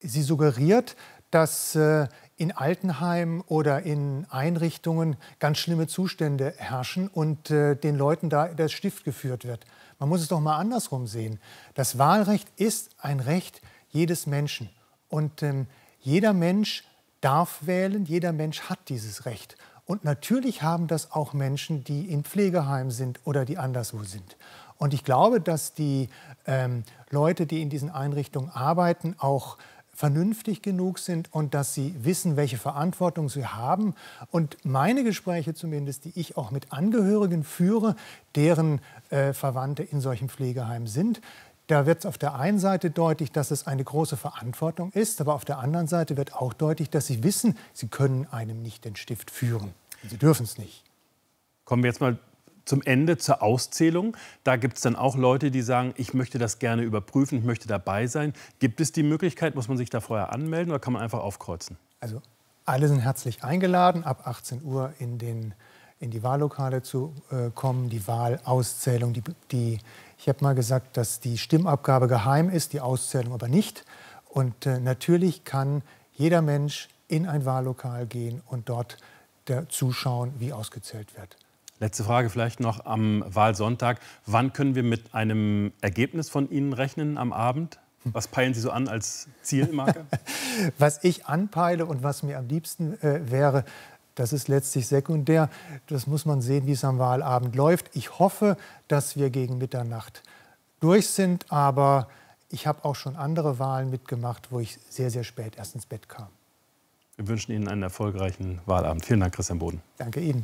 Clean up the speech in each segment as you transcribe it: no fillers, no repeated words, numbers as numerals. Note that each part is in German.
Sie suggeriert, dass in Altenheimen oder in Einrichtungen ganz schlimme Zustände herrschen und den Leuten da der Stift geführt wird. Man muss es doch mal andersrum sehen. Das Wahlrecht ist ein Recht jedes Menschen. Und jeder Mensch darf wählen, jeder Mensch hat dieses Recht. Und natürlich haben das auch Menschen, die in Pflegeheimen sind oder die anderswo sind. Und ich glaube, dass die Leute, die in diesen Einrichtungen arbeiten, auch vernünftig genug sind und dass sie wissen, welche Verantwortung sie haben. Und meine Gespräche zumindest, die ich auch mit Angehörigen führe, deren Verwandte in solchen Pflegeheimen sind, da wird es auf der einen Seite deutlich, dass es eine große Verantwortung ist, aber auf der anderen Seite wird auch deutlich, dass sie wissen, sie können einem nicht den Stift führen. Sie dürfen es nicht. Kommen wir jetzt mal zum Ende, zur Auszählung. Da gibt es dann auch Leute, die sagen, ich möchte das gerne überprüfen, ich möchte dabei sein. Gibt es die Möglichkeit, muss man sich da vorher anmelden oder kann man einfach aufkreuzen? Also alle sind herzlich eingeladen, ab 18 Uhr in die Wahllokale zu kommen. Die Wahlauszählung, ich habe mal gesagt, dass die Stimmabgabe geheim ist, die Auszählung aber nicht. Und natürlich kann jeder Mensch in ein Wahllokal gehen und dort zuschauen, wie ausgezählt wird. Letzte Frage vielleicht noch am Wahlsonntag. Wann können wir mit einem Ergebnis von Ihnen rechnen am Abend? Was peilen Sie so an als Zielmarke? Was ich anpeile und was mir am liebsten wäre, das ist letztlich sekundär. Das muss man sehen, wie es am Wahlabend läuft. Ich hoffe, dass wir gegen Mitternacht durch sind. Aber ich habe auch schon andere Wahlen mitgemacht, wo ich sehr, sehr spät erst ins Bett kam. Wir wünschen Ihnen einen erfolgreichen Wahlabend. Vielen Dank, Christian Boden. Danke Ihnen.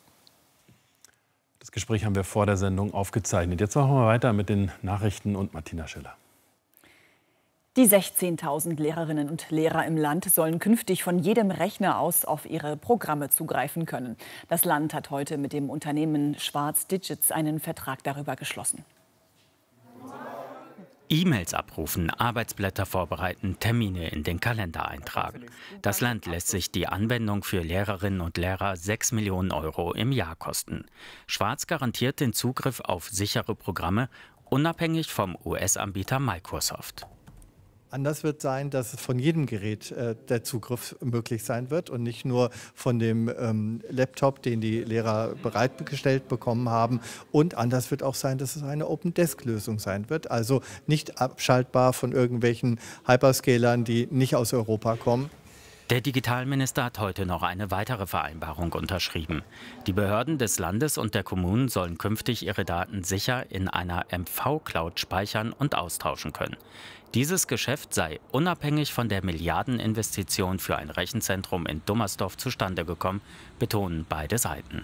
Das Gespräch haben wir vor der Sendung aufgezeichnet. Jetzt machen wir weiter mit den Nachrichten und Martina Schiller. Die 16.000 Lehrerinnen und Lehrer im Land sollen künftig von jedem Rechner aus auf ihre Programme zugreifen können. Das Land hat heute mit dem Unternehmen Schwarz Digits einen Vertrag darüber geschlossen. E-Mails abrufen, Arbeitsblätter vorbereiten, Termine in den Kalender eintragen. Das Land lässt sich die Anwendung für Lehrerinnen und Lehrer 6 Millionen Euro im Jahr kosten. Schwarz garantiert den Zugriff auf sichere Programme, unabhängig vom US-Anbieter Microsoft. Anders wird sein, dass von jedem Gerät der Zugriff möglich sein wird und nicht nur von dem Laptop, den die Lehrer bereitgestellt bekommen haben. Und anders wird auch sein, dass es eine Open-Desk-Lösung sein wird, also nicht abschaltbar von irgendwelchen Hyperscalern, die nicht aus Europa kommen. Der Digitalminister hat heute noch eine weitere Vereinbarung unterschrieben. Die Behörden des Landes und der Kommunen sollen künftig ihre Daten sicher in einer MV-Cloud speichern und austauschen können. Dieses Geschäft sei unabhängig von der Milliardeninvestition für ein Rechenzentrum in Dummersdorf zustande gekommen, betonen beide Seiten.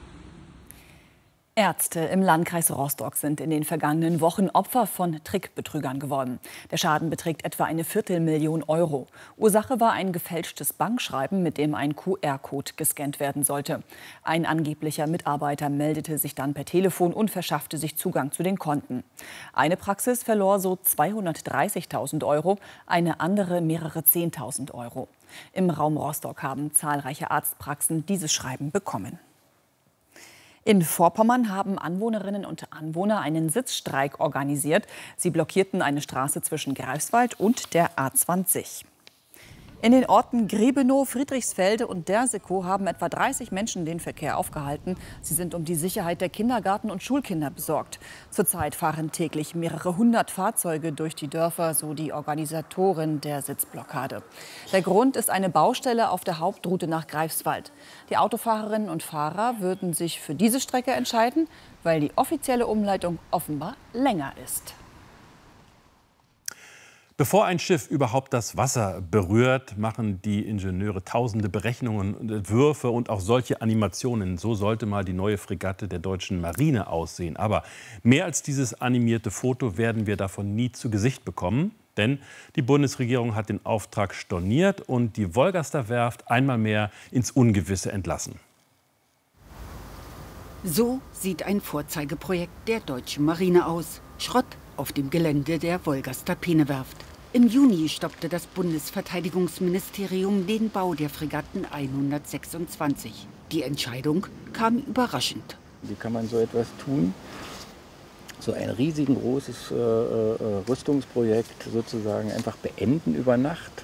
Ärzte im Landkreis Rostock sind in den vergangenen Wochen Opfer von Trickbetrügern geworden. Der Schaden beträgt etwa eine Viertelmillion Euro. Ursache war ein gefälschtes Bankschreiben, mit dem ein QR-Code gescannt werden sollte. Ein angeblicher Mitarbeiter meldete sich dann per Telefon und verschaffte sich Zugang zu den Konten. Eine Praxis verlor so 230.000 Euro, eine andere mehrere 10.000 Euro. Im Raum Rostock haben zahlreiche Arztpraxen dieses Schreiben bekommen. In Vorpommern haben Anwohnerinnen und Anwohner einen Sitzstreik organisiert. Sie blockierten eine Straße zwischen Greifswald und der A20. In den Orten Griebenow, Friedrichsfelde und Dersekow haben etwa 30 Menschen den Verkehr aufgehalten. Sie sind um die Sicherheit der Kindergarten- und Schulkinder besorgt. Zurzeit fahren täglich mehrere hundert Fahrzeuge durch die Dörfer, so die Organisatorin der Sitzblockade. Der Grund ist eine Baustelle auf der Hauptroute nach Greifswald. Die Autofahrerinnen und Fahrer würden sich für diese Strecke entscheiden, weil die offizielle Umleitung offenbar länger ist. Bevor ein Schiff überhaupt das Wasser berührt, machen die Ingenieure tausende Berechnungen, Würfe und auch solche Animationen. So sollte mal die neue Fregatte der deutschen Marine aussehen. Aber mehr als dieses animierte Foto werden wir davon nie zu Gesicht bekommen. Denn die Bundesregierung hat den Auftrag storniert und die Wolgaster-Werft einmal mehr ins Ungewisse entlassen. So sieht ein Vorzeigeprojekt der deutschen Marine aus. Schrott auf dem Gelände der Wolgaster-Peene-Werft. Im Juni stoppte das Bundesverteidigungsministerium den Bau der Fregatten 126. Die Entscheidung kam überraschend. Wie kann man so etwas tun? So ein riesengroßes Rüstungsprojekt sozusagen einfach beenden über Nacht.